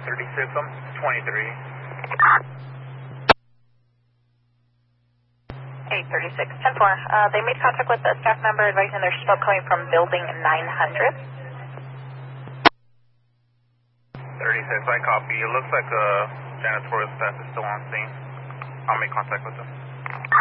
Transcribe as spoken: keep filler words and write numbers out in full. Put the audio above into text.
thirty-six, I'm twenty-three. eight thirty-six, ten four. Uh, they made contact with a staff member advising there's smoke coming from building nine hundred. thirty-six, I copy. It looks like uh, janitorial staff is still on scene. I'll make contact with them.